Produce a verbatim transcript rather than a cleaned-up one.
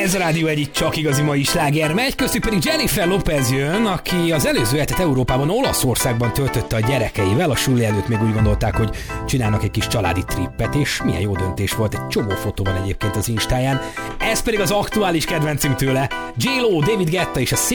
Ez a Rádió egy csak igazi mai sláger megy, köztük pedig Jennifer Lopez jön, aki az előző hetet Európában, Olaszországban töltötte a gyerekeivel. A suli előtt még úgy gondolták, hogy csinálnak egy kis családi trippet, és milyen jó döntés volt, egy csomó fotó van egyébként az Instáján. Ez pedig az aktuális kedvencünk tőle, J-Lo, David Guetta és a